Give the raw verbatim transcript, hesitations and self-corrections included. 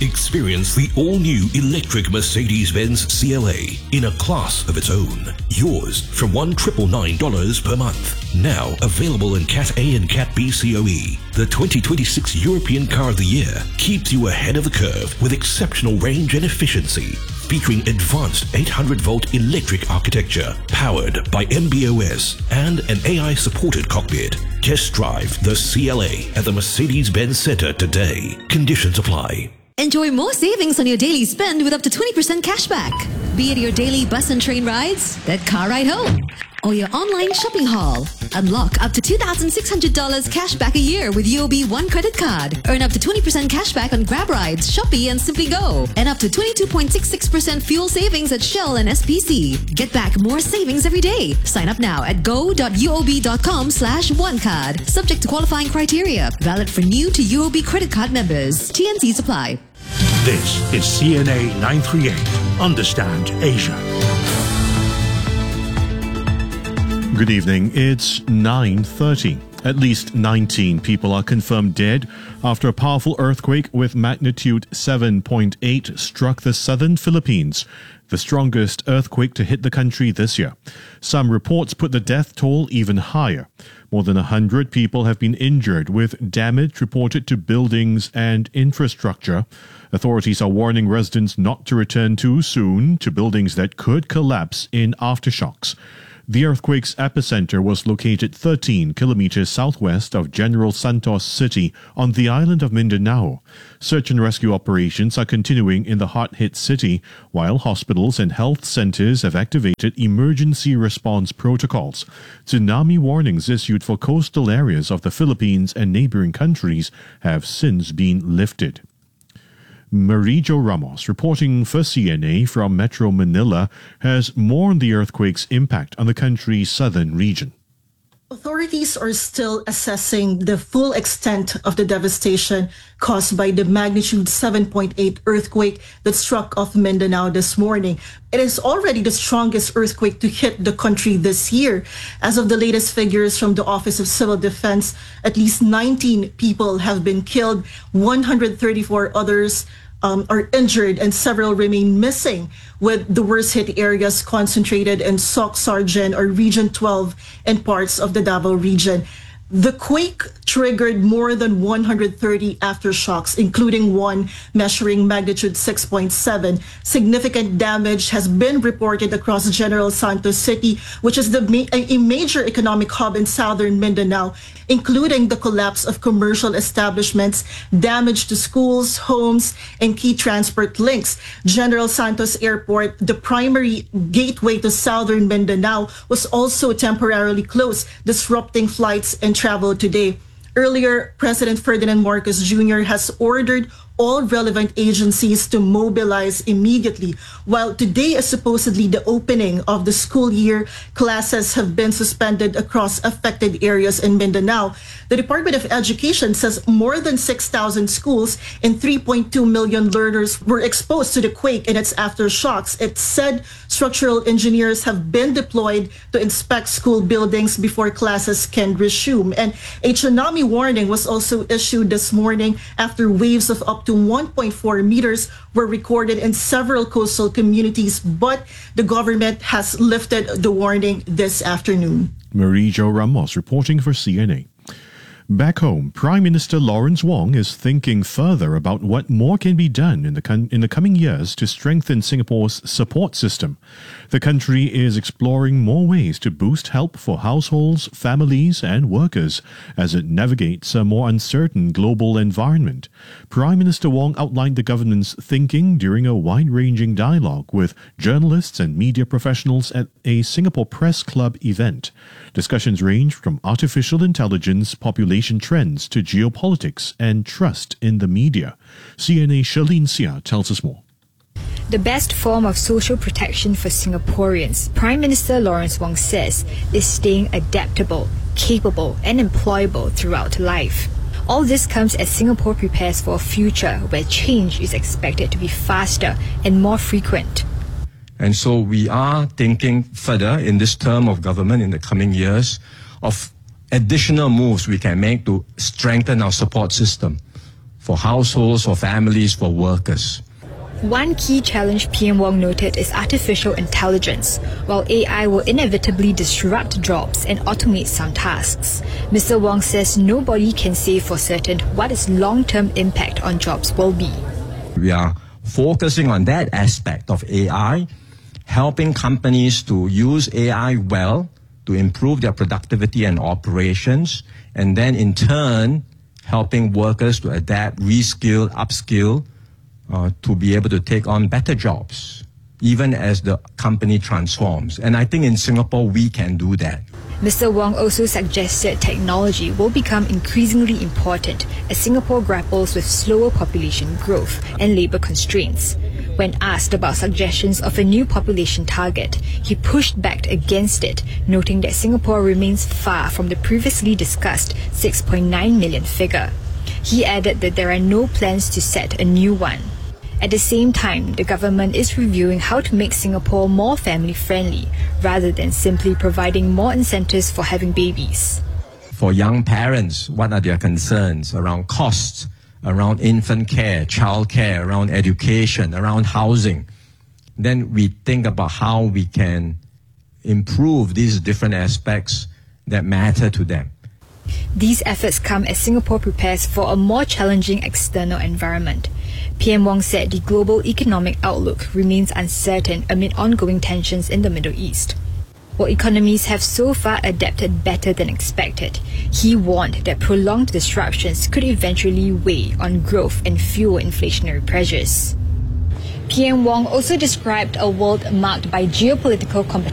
Experience the all-new electric Mercedes-Benz C L A in a class of its own. Yours from one thousand nine hundred ninety-nine dollars per month. Now available in Cat A and Cat B C O E. The twenty twenty-six European Car of the Year keeps you ahead of the curve with exceptional range and efficiency. Featuring advanced eight hundred volt electric architecture, powered by M B O S and an A I-supported cockpit. Test drive the C L A at the Mercedes-Benz Center today. Conditions apply. Enjoy more savings on your daily spend with up to twenty percent cashback. Be it your daily bus and train rides, that car ride home, or your online shopping haul. Unlock up to two thousand six hundred dollars cashback a year with U O B One credit card. Earn up to twenty percent cashback on Grab rides, Shopee and Simply Go. And up to twenty-two point six six percent fuel savings at Shell and S P C. Get back more savings every day. Sign up now at go.uob.com slash one card. Subject to qualifying criteria. Valid for new to U O B credit card members. T N Cs apply. This is C N A nine thirty-eight. Understand Asia. Good evening. It's nine thirty. At least nineteen people are confirmed dead after a powerful earthquake with magnitude seven point eight struck the southern Philippines, the strongest earthquake to hit the country this year. Some reports put the death toll even higher. More than one hundred people have been injured, with damage reported to buildings and infrastructure. Authorities are warning residents not to return too soon to buildings that could collapse in aftershocks. The earthquake's epicenter was located thirteen kilometers southwest of General Santos City on the island of Mindanao. Search and rescue operations are continuing in the hard-hit city, while hospitals and health centers have activated emergency response protocols. Tsunami warnings issued for coastal areas of the Philippines and neighboring countries have since been lifted. Marijo Ramos, reporting for C N A from Metro Manila, has more on the earthquake's impact on the country's southern region. Authorities are still assessing the full extent of the devastation caused by the magnitude seven point eight earthquake that struck off Mindanao this morning. It is already the strongest earthquake to hit the country this year. As of the latest figures from the Office of Civil Defense, at least nineteen people have been killed, one hundred thirty-four others Um, are injured, and several remain missing, with the worst hit areas concentrated in Soc Sargen or Region twelve and parts of the Davao region. The quake triggered more than one hundred thirty aftershocks, including one measuring magnitude six point seven. Significant damage has been reported across General Santos City, which is the ma- a major economic hub in southern Mindanao, including the collapse of commercial establishments, damage to schools, homes, and key transport links. General Santos Airport, the primary gateway to southern Mindanao, was also temporarily closed, disrupting flights and travel today. Earlier, President Ferdinand Marcos Junior has ordered all relevant agencies to mobilize immediately. While today is supposedly the opening of the school year, classes have been suspended across affected areas in Mindanao. The Department of Education says more than six thousand schools and three point two million learners were exposed to the quake and its aftershocks. It said structural engineers have been deployed to inspect school buildings before classes can resume. And a tsunami warning was also issued this morning after waves of up to one point four meters were recorded in several coastal communities, but the government has lifted the warning this afternoon. Marijo Ramos reporting for C N A. Back home, Prime Minister Lawrence Wong is thinking further about what more can be done in the con- in the coming years to strengthen Singapore's support system. The country is exploring more ways to boost help for households, families and workers as it navigates a more uncertain global environment. Prime Minister Wong outlined the government's thinking during a wide-ranging dialogue with journalists and media professionals at a Singapore Press Club event. Discussions ranged from artificial intelligence, population trends to geopolitics and trust in the media. C N A Charlene Sia tells us more. The best form of social protection for Singaporeans, Prime Minister Lawrence Wong says, is staying adaptable, capable and employable throughout life. All this comes as Singapore prepares for a future where change is expected to be faster and more frequent. And so we are thinking further in this term of government in the coming years of additional moves we can make to strengthen our support system. for households, for families, for workers. One key challenge P M Wong noted is artificial intelligence. While A I will inevitably disrupt jobs and automate some tasks, Mister Wong says nobody can say for certain what its long-term impact on jobs will be. We are focusing on that aspect of A I, helping companies to use A I well to improve their productivity and operations, and then in turn, helping workers to adapt, reskill, upskill, uh, to be able to take on better jobs, even as the company transforms. And I think in Singapore, we can do that. Mister Wong also suggested technology will become increasingly important as Singapore grapples with slower population growth and labour constraints. When asked about suggestions of a new population target, he pushed back against it, noting that Singapore remains far from the previously discussed six point nine million figure. He added that there are no plans to set a new one. At the same time, the government is reviewing how to make Singapore more family-friendly, rather than simply providing more incentives for having babies. For young parents, what are their concerns around costs, around infant care, child care, around education, around housing? Then we think about how we can improve these different aspects that matter to them. These efforts come as Singapore prepares for a more challenging external environment. P M Wong said the global economic outlook remains uncertain amid ongoing tensions in the Middle East. While economies have so far adapted better than expected, he warned that prolonged disruptions could eventually weigh on growth and fuel inflationary pressures. P M Wong also described a world marked by geopolitical competition